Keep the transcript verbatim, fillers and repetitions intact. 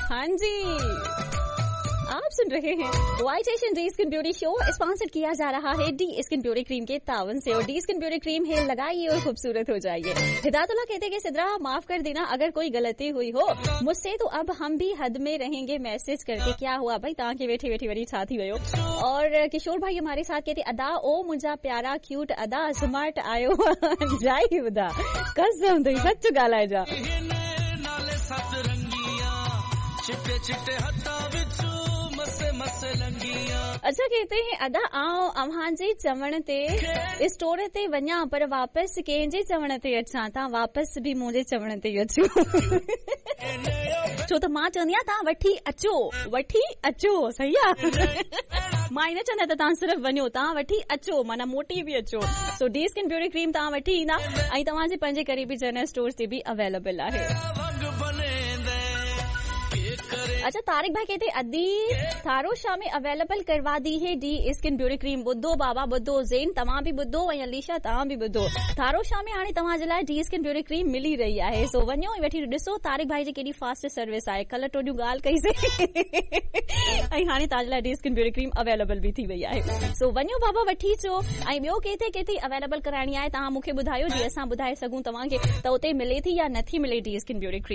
हाँ जी, आप सुन रहे हैं white Asian D skin beauty show, sponsor किया जा रहा है डी स्किन ब्यूटी क्रीम के तावन से। और डी स्किन ब्यूटी क्रीम है, लगाइए और खूबसूरत हो जाइए। हिदायतुल्लाह कहते कि सिद्रा माफ कर देना अगर कोई गलती हुई हो मुझसे, तो अब हम भी हद में रहेंगे मैसेज करके। क्या हुआ भाई, ताकि बैठी बैठी बड़ी छाती हुई हो। और किशोर भाई हमारे साथ कहते अदा ओ मुंजा प्यारा क्यूट अदा स्मार्ट आयो जाई उदा कसम तो सच गालाए जा। चिट्टे चिट्टे हत्ता विचू मसे मसे लंगिया। अच्छा कहते हैं अदा आओ अव्हां जे चवण ते स्टोर ते वञा पर वापस कंहिंजे चवण ते अचां, तव्हां वापस बि मुंहिंजे चवण ते अचो। छो त मां चवंदी आहियां तव्हां वठी अचो, वठी अचो, सही आहे। मां इन चवंदा त तव्हां सिर्फ़ु वञो, तव्हां वठी अचो, माना मोटी बि अचो। सो डी स्किन ब्यूटी क्रीम तव्हां वठी ईंदा ऐं तव्हांजे पंहिंजे करीबी जनरल स्टोर ते बि अवेलेबल आहे। अच्छा तारिक भाई कहते अदी थारो शाह में अवेलेबल करवा दी है डी स्किन ब्यूटी क्रीम। बुद्धो बाबा बुद्धो, ज़ेन तव्हां बि बुद्धो ऐं अलीशा तव्हां बि बुद्धो। थारो शाह में हाणे तव्हां जे लाइ डी स्किन ब्यूटी क्रीम मिली रही आहे। सो वञो ऐं वठी ॾिसो तारिक भाई जी केॾी फास्ट सर्विस आहे। कल्ह टोॾियूं ॻाल्हि कईसीं ऐं हाणे तव्हां जे लाइ D skin beauty cream available बि थी वई आहे। सो वञो बाबा वठी अचो। ऐं ॿियो किथे किथे अवेलेबल कराइणी आहे तव्हां मूंखे ॿुधायो, जीअं असां ॿुधाए सघूं तव्हांखे त उते मिले थी या नथी मिले डी स्किन ब्यूटी क्रीम।